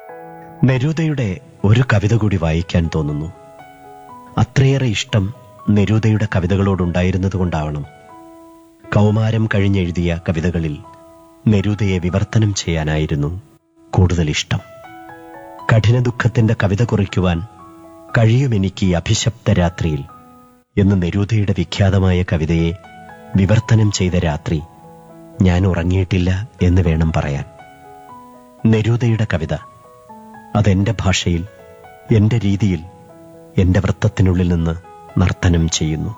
നെരൂദയുടെ ഒരു കവിത കൂടി വായിക്കാൻ തോന്നുന്നു. അത്രയേറെ ഇഷ്ടം നെരൂദയുടെ കവിതകളോടുണ്ടായിരുന്നതുകൊണ്ടാവണം കൗമാരം കഴിഞ്ഞെഴുതിയ കവിതകളിൽ നെരൂദയെ വിവർത്തനം ചെയ്യാനായിരുന്നു കൂടുതൽ ഇഷ്ടം. കഠിന ദുഃഖത്തിന്റെ കവിത കുറിക്കുവാൻ കഴിയുമെനിക്ക് ഈ അഭിശപ്ത രാത്രിയിൽ എന്ന് നെരൂദയുടെ വിഖ്യാതമായ കവിതയെ വിവർത്തനം ചെയ്ത രാത്രി ഞാൻ ഉറങ്ങിയിട്ടില്ല എന്ന് വേണം പറയാൻ. നെരൂദയുടെ കവിത അതെന്റെ ഭാഷയിൽ, എന്റെ രീതിയിൽ, എന്റെ വൃത്തത്തിനുള്ളിൽ നിന്ന് നർത്തനം ചെയ്യുന്നു.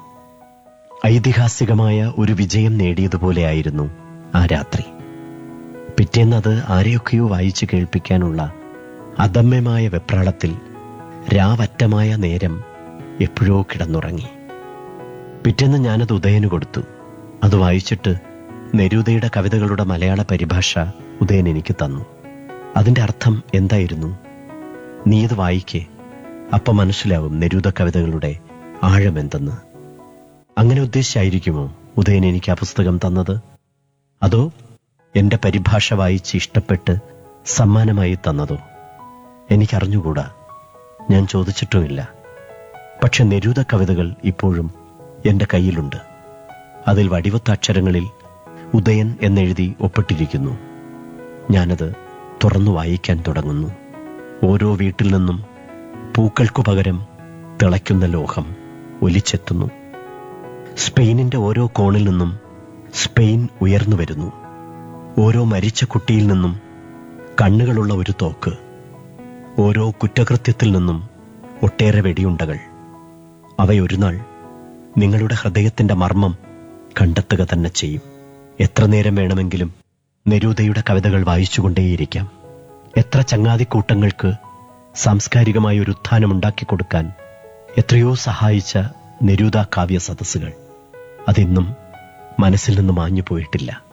ഐതിഹാസികമായ ഒരു വിജയം നേടിയതുപോലെയായിരുന്നു ആ രാത്രി. പിറ്റേന്നത് ആരെയൊക്കെയോ വായിച്ചു കേൾപ്പിക്കാനുള്ള അദമ്യമായ വെപ്രാളത്തിൽ രാവറ്റമായ നേരം എപ്പോഴോ കിടന്നുറങ്ങി. പിറ്റേന്ന് ഞാനത് ഉദയന് കൊടുത്തു. അത് വായിച്ചിട്ട് നെരൂദയുടെ കവിതകളുടെ മലയാള പരിഭാഷ ഉദയൻ എനിക്ക് തന്നു. അതിന്റെ അർത്ഥം എന്തായിരുന്നു? നീ ഇത് വായിക്കേ, അപ്പം മനസ്സിലാവും നെരൂദ കവിതകളുടെ ആഴമെന്തെന്ന്. അങ്ങനെ ഉദ്ദേശിച്ചായിരിക്കുമോ ഉദയൻ എനിക്ക് ആ പുസ്തകം തന്നത്? അതോ എന്റെ പരിഭാഷ വായിച്ച് ഇഷ്ടപ്പെട്ട് സമ്മാനമായി തന്നതോ? എനിക്കറിഞ്ഞുകൂടാ, ഞാൻ ചോദിച്ചിട്ടുമില്ല. പക്ഷെ നെരൂദ കവിതകൾ ഇപ്പോഴും എന്റെ കയ്യിലുണ്ട്. അതിൽ വടിവത്താക്ഷരങ്ങളിൽ ഉദയൻ എന്നെഴുതി ഒപ്പിട്ടിരിക്കുന്നു. ഞാനത് തുറന്നു വായിക്കാൻ തുടങ്ങുന്നു. ഓരോ വീട്ടിൽ നിന്നും പൂക്കൾക്കു പകരം തിളയ്ക്കുന്ന ലോഹം ഒലിച്ചെത്തുന്നു. സ്പെയിനിന്റെ ഓരോ കോണിൽ നിന്നും സ്പെയിൻ ഉയർന്നു വരുന്നു. ഓരോ മരിച്ച കുട്ടിയിൽ നിന്നും കണ്ണുകളുള്ള ഒരു തോക്ക്, ഓരോ കുറ്റകൃത്യത്തിൽ നിന്നും ഒട്ടേറെ വെടിയുണ്ടകൾ. അവയൊരു നാൾ നിങ്ങളുടെ ഹൃദയത്തിന്റെ മർമ്മം കണ്ടെത്തുക തന്നെ ചെയ്യും. എത്ര നേരം വേണമെങ്കിലും നെരൂദയുടെ കവിതകൾ വായിച്ചുകൊണ്ടേയിരിക്കാം. എത്ര ചങ്ങാതിക്കൂട്ടങ്ങൾക്ക് സാംസ്കാരികമായ ഒരു ഉത്ഥാനമുണ്ടാക്കി കൊടുക്കാൻ എത്രയോ സഹായിച്ച നെരൂദ കാവ്യ സദസ്സുകൾ അതിന്നും മനസ്സിൽ നിന്ന് മാഞ്ഞു പോയിട്ടില്ല.